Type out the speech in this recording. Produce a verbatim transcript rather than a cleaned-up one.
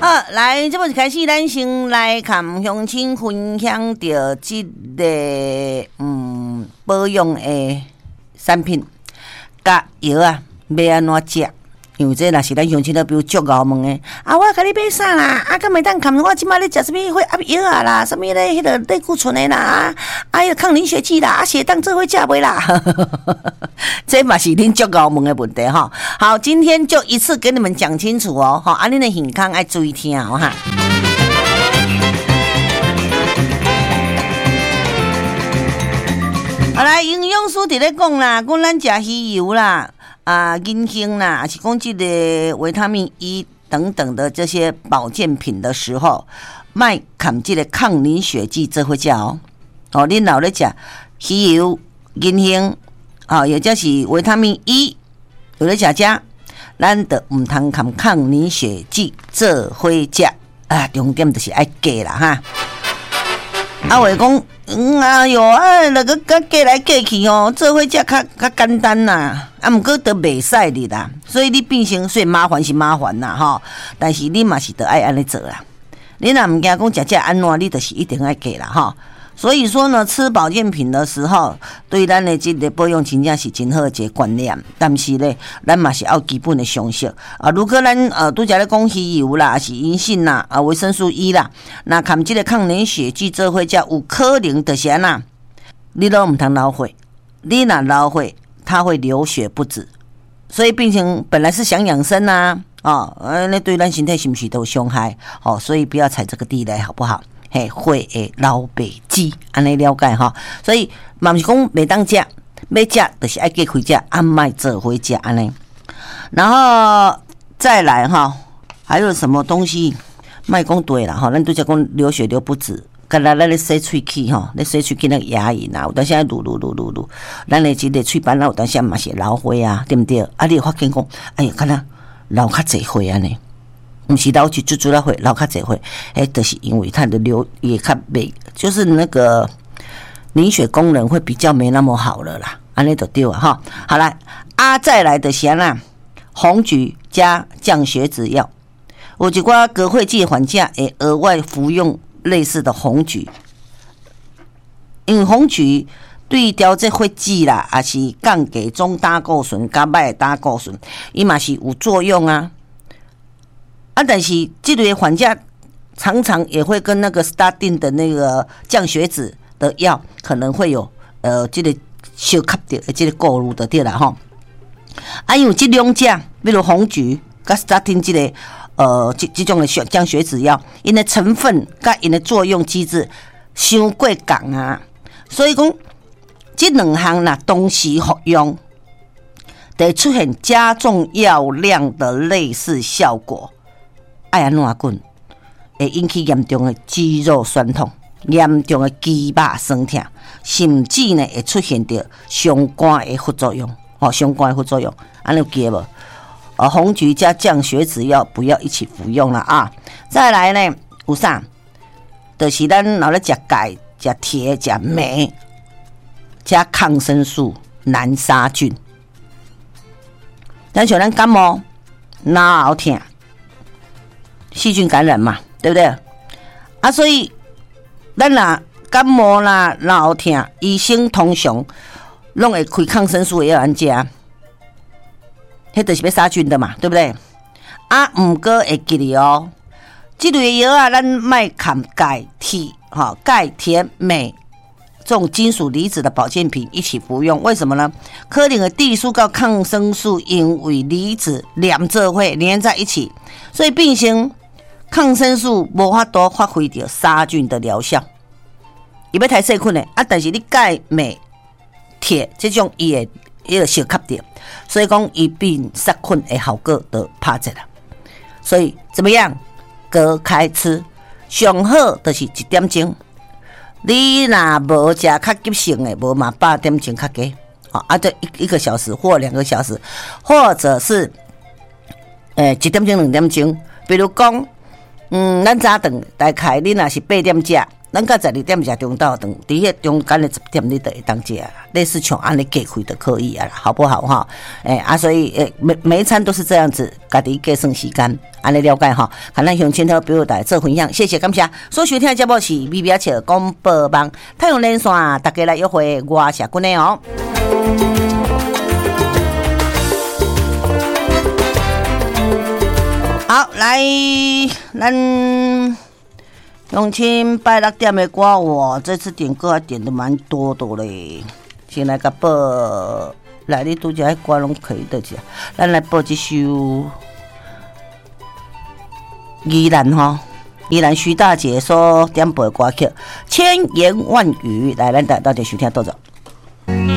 好，来，这么开始，咱先来看乡亲分享到这个嗯保养的产品，甲药啊，要安怎食？因为这若是咱乡亲咧，比如足熬问的，啊，我甲你买啥啦？啊，敢袂当看我即摆咧食什么会压药啊啦？什么咧？迄个类固醇的啦？啊，啊，迄个抗凝血剂啦？啊，血糖这会食袂啦？这嘛是恁足熬问的问题哈。好，今天就一次给你们讲清楚哦，哈，啊，恁的健康爱注意听哦哈。好来，营养师伫咧讲啦，讲咱食鱼油啦。啊，银杏啦，还是讲这个维他命 E 等等的这些保健品的时候，卖看这个抗凝血剂这会食哦。哦，恁老咧食鱼油、银杏，哦，也就是维他命 E， 有咧食食，咱就唔通看抗凝血剂这会食啊。重点就是爱加啦哈。啊，话讲，嗯，哎哟，啊，那个甲加来加去哦，做伙食较较简单啦，啊，毋过都袂使哩啦，所以你变成虽然麻烦是麻烦啦吼，但是你嘛是得爱安尼做啦。你若毋惊讲食食安怎，你就是一定爱加啦吼。所以说呢，吃保健品的时候，对咱的这个保养真正是真好一个观念。但是呢，咱嘛是要基本的常识啊。如果咱呃拄则咧讲鱼油啦，是银杏啦，啊维生素 E 啦，那含这个抗凝血剂做伙食，有可能就是安那，你都唔通老血，你若老血，它会流血不止。所以病情本来是想养生呐、啊，哦，呃，那对咱身体是不是都有伤害？哦，所以不要踩这个地雷，好不好？嘿，会诶老白鸡，安尼了解哈。所以嘛毋是讲袂当食，要食就是爱加开食，啊莫做伙食安尼。然后再来哈，还有什么东西？莫讲对啦哈，咱拄则讲流血流不止，干那咱咧洗喙齿吼，咧洗喙齿那个牙龈啊，有当时爱噜噜噜噜噜，咱咧即个喙板啊，有当时嘛是老花啊，对毋对？啊，你发现讲，哎呀，干那流较济花安尼。不是老去煮煮了会老较侪会，哎，就是因为它的流也较没，就是那个凝血功能会比较没那么好了啦，安尼就对了哈。好了，啊，再来的是啦，红菊加降血脂药，有一寡高血脂患者会额外服用类似的红菊，因为红菊对调节血脂啦，也是降低总胆固醇加歹胆固醇，伊嘛是有作用啊。啊，但是这类患者常常也会跟那个 statin 的那个降血脂的药可能会有呃这个相克的这个过路的对啦吼。啊，因为这两者，比如红菊跟 statin 这个呃这这种的降血脂药，因的成分跟因的作用机制相过共啊，所以讲这两项呐同时服用，得出现加重药量的类似效果。爱安怎滚，会引起严重的肌肉酸痛、严重的肌肉酸痛，甚至呢会出现着相关的副作用。哦，相关的副作用，安尼有记无？呃，红菊加降血脂药不要一起服用了啊！再来呢，有啥？就是咱若咧食钙、食铁、食镁，加抗生素、难杀菌。咱像咱感冒、脑后痛。细菌感染嘛，对不对？啊，所以咱若感冒啦、脑痛，医生通常拢会开抗生素的药安食，迄就是要杀菌的嘛，对不对？啊，毋过会记哩哦，这类药啊，咱莫含钙、铁、哈钙、铁、镁这种金属离子的保健品一起服用，为什么呢？可能的地素跟抗生素因为离子连做伙连在一起，所以变成抗生素无法度发挥到杀菌的疗效，伊要太细菌的啊！但是你钙、镁、铁这种伊会伊会相克掉，所以讲伊变杀菌的效果就拍者了。所以怎么样？隔开吃，上好就是一点钟。你若无食较急性的，无嘛八点钟较加，啊，啊，这一一个小时或两个小时，或者是诶、欸、一点钟两点钟，比如讲。嗯，咱早顿大概你若是八点食， 咱到十二点食中昼顿，伫迄中间的十点你就会当食，类似像安尼计开就可以啊，好不好哈？诶、欸、啊，所以诶、欸、每每一餐都是这样子，家己计算时间，安尼了解哈。看咱乡亲好朋友来做分享，谢谢感谢。所收听的节目是微微笑广播网太阳连线，大家来约会，我是君的哦。好，来，咱。永清拜六点的歌，我这次点歌还点的蛮多的嘞。先来个播，来你拄只迄歌拢可以得起，咱来播一首宜兰吼，宜兰徐大姐所点播的歌曲《千言万语》，来咱大大家收听多少。